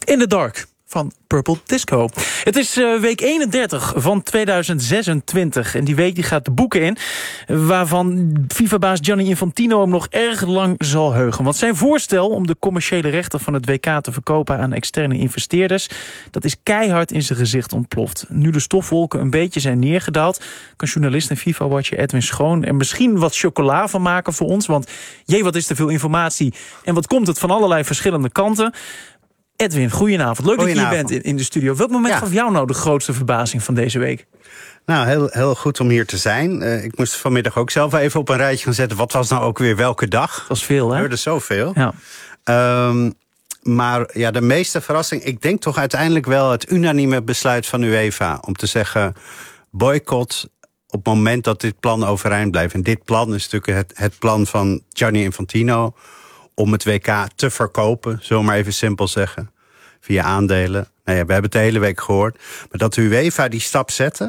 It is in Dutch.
In the Dark van Purple Disco. Het is week 31 van 2026. En die week die gaat de boeken in. Waarvan FIFA-baas Gianni Infantino hem nog erg lang zal heugen. Want zijn voorstel om de commerciële rechten van het WK te verkopen aan externe investeerders, dat is keihard in zijn gezicht ontploft. Nu de stofwolken een beetje zijn neergedaald, kan journalist en FIFA-watcher Edwin Schoon er misschien wat chocola van maken voor ons. Want wat is te veel informatie. En wat komt het van allerlei verschillende kanten. Edwin, goedenavond. Leuk dat je hier bent in de studio. Welk moment gaf jou nou de grootste verbazing van deze week? Nou, heel goed om hier te zijn. Ik moest vanmiddag ook zelf even op een rijtje gaan zetten. Wat was nou ook weer welke dag? Dat was veel, hè? Er hoorde zoveel. Ja. Maar de meeste verrassing, ik denk toch uiteindelijk wel het unanieme besluit van UEFA om te zeggen boycott op het moment dat dit plan overeind blijft. En dit plan is natuurlijk het plan van Gianni Infantino om het WK te verkopen, zullen we maar even simpel zeggen, via aandelen. Nou ja, we hebben het de hele week gehoord. Maar dat de UEFA die stap zette,